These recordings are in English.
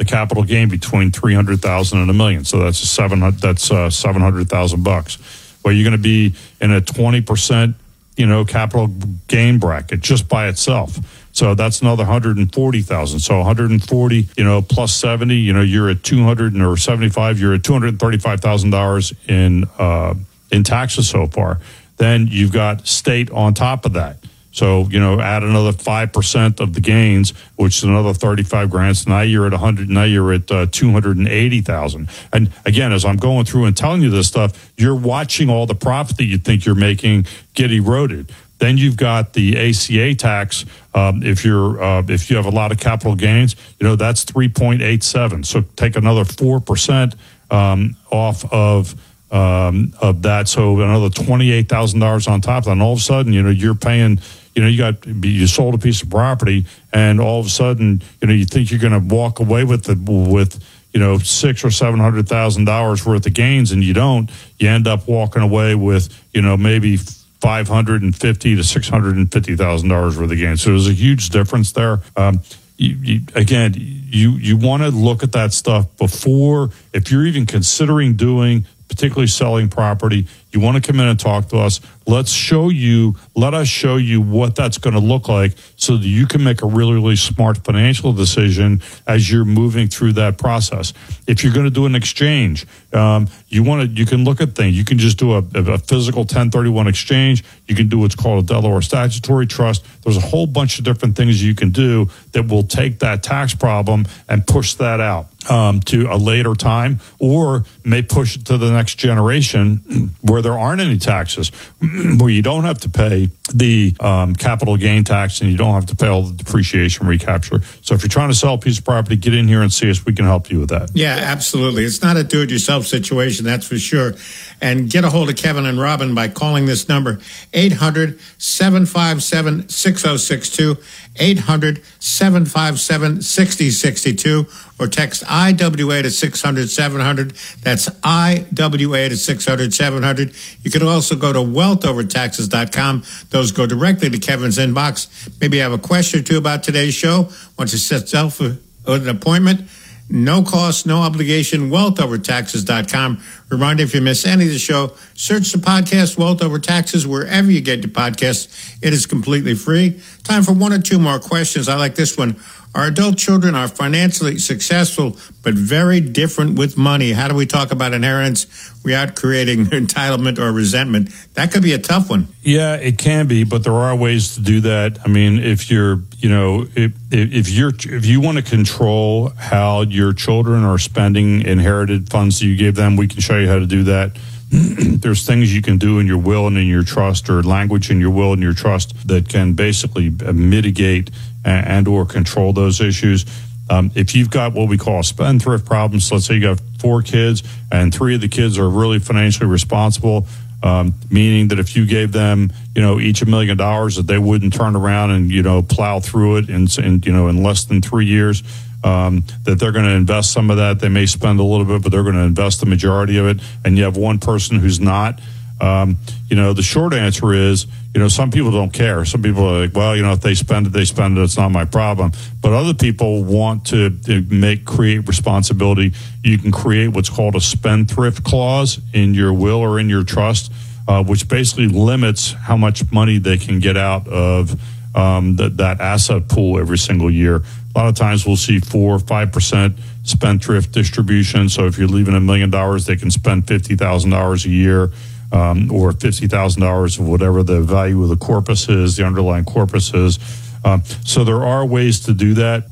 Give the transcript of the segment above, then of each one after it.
capital gain between $300,000 and $1 million. So that's $700,000. Well, you're going to be in a 20%, capital gain bracket just by itself. So that's another 140,000. So 140, plus 70, you're at 275. You're at $235,000 in taxes so far. Then you've got state on top of that. So, add another 5% of the gains, which is another 35 grand. So now you're at 100. Now you're at 280,000. And again, as I'm going through and telling you this stuff, you're watching all the profit that you think you're making get eroded. Then you've got the ACA tax. If you have a lot of capital gains, that's 3.87. So take another 4% off of that. So another $28,000 on top of that. And all of a sudden, you're paying. You sold a piece of property, and all of a sudden, you think you're going to walk away with $600,000 or $700,000 worth of gains, and you don't. You end up walking away with maybe $550,000 to $650,000 worth of gains. So there's a huge difference there. You want to look at that stuff before, if you're even considering doing, particularly selling property. You want to come in and talk to us. Let us show you what that's going to look like so that you can make a really, really smart financial decision as you're moving through that process. If you're going to do an exchange, you can look at things. You can just do a physical 1031 exchange. You can do what's called a Delaware statutory trust. There's a whole bunch of different things you can do that will take that tax problem and push that out to a later time, or may push it to the next generation where there aren't any taxes, where you don't have to pay the capital gain tax and you don't have to pay all the depreciation recapture. So if you're trying to sell a piece of property, get in here and see us. We can help you with that. Yeah, absolutely. It's not a do-it-yourself situation, that's for sure. And get a hold of Kevin and Robin by calling this number, 800-757-6062, 800-757-6062, or text IWA to 600-700. That's IWA to 600-700. You can also go to wealthovertaxes.com. Those go directly to Kevin's inbox. Maybe you have a question or two about today's show. Want to set yourself an appointment? No cost, no obligation, wealthovertaxes.com. Reminder, if you miss any of the show, search the podcast Wealth Over Taxes wherever you get your podcasts. It is completely free. Time for one or two more questions. I like this one. Our adult children are financially successful, but very different with money. How do we talk about inheritance without creating entitlement or resentment? That could be a tough one. Yeah, it can be, but there are ways to do that. I mean, if you want to control how your children are spending inherited funds that you gave them, we can show you how to do that. There's things you can do in your will and in your trust, or language in your will and your trust, that can basically mitigate and or control those issues. If you've got what we call a spendthrift problem, so let's say you got 4 kids and 3 of the kids are really financially responsible, meaning that if you gave them, each $1 million, that they wouldn't turn around and, plow through it in less than 3 years. That they're going to invest some of that. They may spend a little bit, but they're going to invest the majority of it. And you have one person who's not. The short answer is, some people don't care. Some people are like, well, if they spend it, they spend it. It's not my problem. But other people want to create responsibility. You can create what's called a spendthrift clause in your will or in your trust, which basically limits how much money they can get out of that asset pool every single year. A lot of times we'll see 4 or 5% spendthrift distribution. So if you're leaving $1 million, they can spend $50,000 a year, or $50,000 of whatever the value of the corpus is, the underlying corpus is. So there are ways to do that.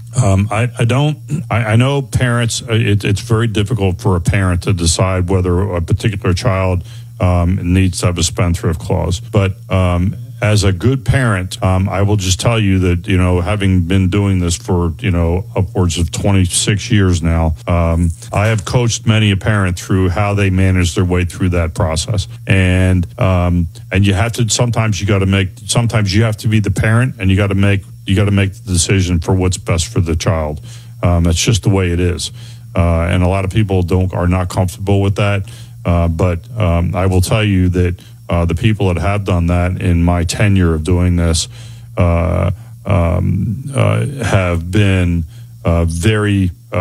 I know parents, it's very difficult for a parent to decide whether a particular child needs to have a spendthrift clause. But as a good parent, I will just tell you that, having been doing this for, upwards of 26 years now, I have coached many a parent through how they manage their way through that process. And you have to, sometimes you have to be the parent, and you got to make the decision for what's best for the child. That's just the way it is. And a lot of people are not comfortable with that. But I will tell you that the people that have done that in my tenure of doing this have been very